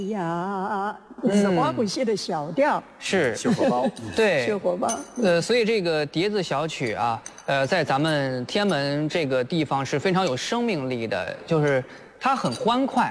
呀，是花鼓戏的小调， 是秀火包， 对， 秀火包。 所以这个碟子小曲啊，在咱们天安门这个地方是非常有生命力的，就是它很欢快。